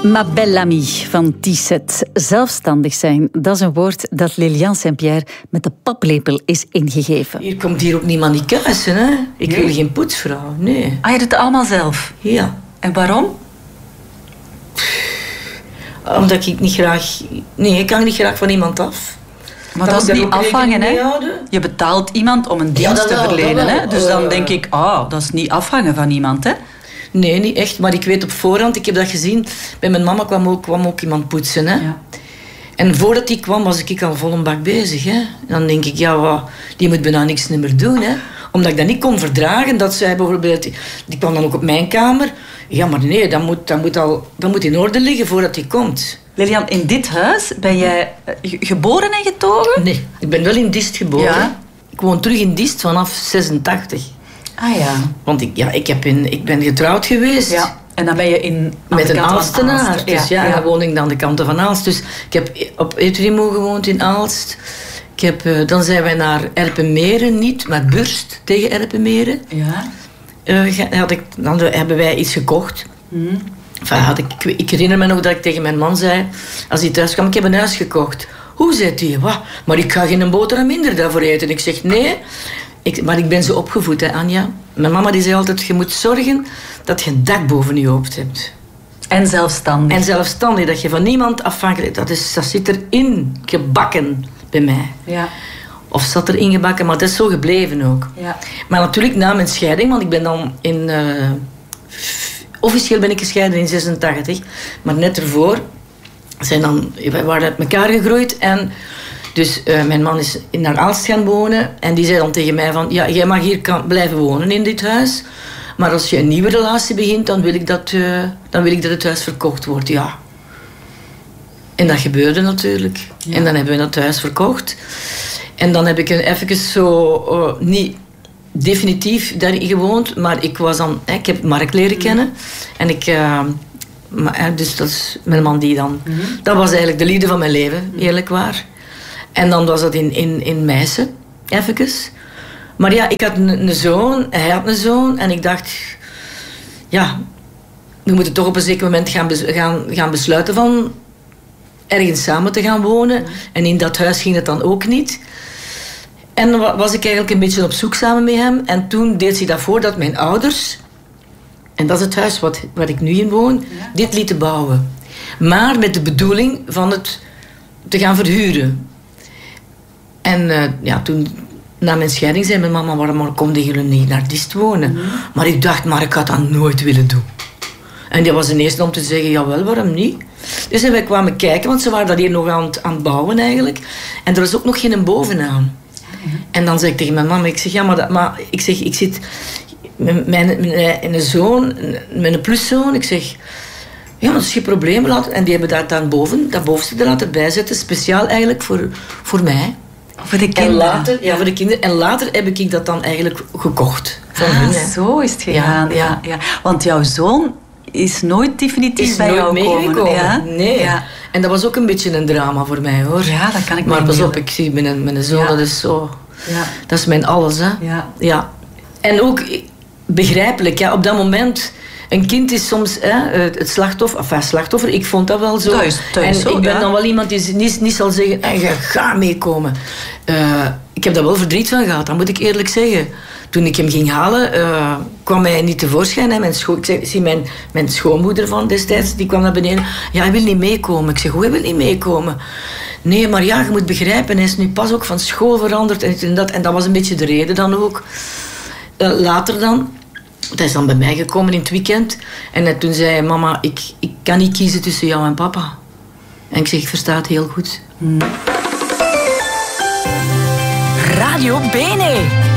Ma belle amie van T-Set. Zelfstandig zijn, dat is een woord dat Liliane Saint-Pierre met de paplepel is ingegeven. Hier komt hier ook niemand niet kuisen, hè? Ik wil geen poetsvrouw, nee. Ah, je doet het allemaal zelf? Ja. En waarom? Omdat ik niet graag... Nee, ik kan niet graag van iemand af. Maar dat is niet afhangen, hè? Je betaalt iemand om een dienst te verlenen, hè? Dus dan denk ik, dat is niet afhangen van iemand, hè? Nee, niet echt. Maar ik weet op voorhand, ik heb dat gezien. Bij mijn mama kwam ook iemand poetsen, hè? Ja. En voordat die kwam, was ik al vol een bak bezig, hè? Dan denk ik, die moet bijna niks meer doen, hè? Omdat ik dat niet kon verdragen, dat zij bijvoorbeeld... Die kwam dan ook op mijn kamer. Ja, maar nee, dat moet in orde liggen voordat die komt. Liliane, in dit huis ben jij geboren en getogen? Nee, ik ben wel in Diest geboren. Ja? Ik woon terug in Diest vanaf 86. Ah ja. Want ik ben getrouwd geweest. Ja. En dan ben je met een Aalstenaar. Dus dan woon ik aan de kanten van Aalst. Dus ik heb op Etrimo gewoond in Aalst. Dan zijn wij naar Erpenmeren, niet, maar Burst tegen Erpenmeren. Ja. Dan hebben wij iets gekocht. Enfin, ik herinner me nog dat ik tegen mijn man zei, als hij thuis kwam, ik heb een huis gekocht. Hoe zei hij? Wat? Maar ik ga geen boterham minder daarvoor eten. Ik zeg, nee. Maar ik ben zo opgevoed, hè, Anja. Mijn mama die zei altijd, je moet zorgen dat je een dak boven je hoofd hebt. En zelfstandig. En zelfstandig, dat je van niemand afhankelijk... Dat zit erin gebakken bij mij. Ja. Of zat erin gebakken, maar dat is zo gebleven ook. Ja. Maar natuurlijk na mijn scheiding, want ik ben dan officieel ben ik gescheiden in 86, maar net ervoor wij waren uit elkaar gegroeid en dus mijn man is naar Aalst gaan wonen en die zei dan tegen mij van, ja, jij mag hier blijven wonen in dit huis, maar als je een nieuwe relatie begint, dan wil ik dat het huis verkocht wordt, ja. En dat gebeurde natuurlijk. Ja. En dan hebben we dat huis verkocht. En dan heb ik even zo niet definitief daarin gewoond, maar ik heb Mark leren kennen. En dus dat is mijn man die dan... Dat was eigenlijk de liefde van mijn leven, eerlijk waar. En dan was dat in Meissen, even. Maar ja, ik had een zoon, hij had een zoon. En ik dacht, ja, we moeten toch op een zeker moment gaan besluiten van ergens samen te gaan wonen. En in dat huis ging het dan ook niet. En dan was ik eigenlijk een beetje op zoek samen met hem. En toen deed hij dat voor dat mijn ouders... En dat is het huis waar ik nu in woon. Ja. Dit lieten bouwen. Maar met de bedoeling van het te gaan verhuren. En toen... Na mijn scheiding zei mijn mama, waarom konden jullie niet naar Diest wonen? Maar ik dacht, maar ik had dat nooit willen doen. En die was de eerste om te zeggen, jawel, waarom niet? Dus wij kwamen kijken, want ze waren dat hier nog aan het bouwen eigenlijk. En er was ook nog geen bovenaan. En dan zei ik tegen mijn mama, ik zeg, ja, maar ik zit met mijn zoon, mijn pluszoon, ik zeg, ja, dat is geen probleem. En die hebben dat bovenste er laten bijzetten, speciaal eigenlijk voor mij. Voor de kinderen? Voor de kinderen. En later heb ik dat dan eigenlijk gekocht. Van hun, zo is het gegaan. Ja. Want jouw zoon is nooit definitief bij jou meegekomen. Ja? Nee. Ja. En dat was ook een beetje een drama voor mij, hoor. Ja, dat kan ik me Maar pas op, ik zie mijn zoon, dat is zo... Ja. Dat is mijn alles, hè. Ja. En ook begrijpelijk, ja, op dat moment... Een kind is soms het slachtoffer. Ik vond dat wel zo. Ik ben dan wel iemand die niet zal zeggen... je gaat meekomen. Ik heb daar wel verdriet van gehad, dat moet ik eerlijk zeggen. Toen ik hem ging halen, kwam hij niet tevoorschijn. Hè. Mijn schoonmoeder van destijds, die kwam naar beneden. Ja, hij wil niet meekomen. Ik zeg, hoe, hij wil niet meekomen? Nee, maar ja, je moet begrijpen. Hij is nu pas ook van school veranderd. En dat was een beetje de reden dan ook. Later dan... Hij is dan bij mij gekomen in het weekend. En toen zei hij, mama, ik kan niet kiezen tussen jou en papa. En ik zeg, ik versta het heel goed. Radio Bene.